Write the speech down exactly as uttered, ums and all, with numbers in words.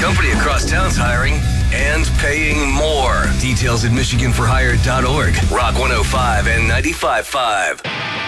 company across town's hiring and paying more. Details at michigan for hire dot org. Rock one oh five and ninety-five point five.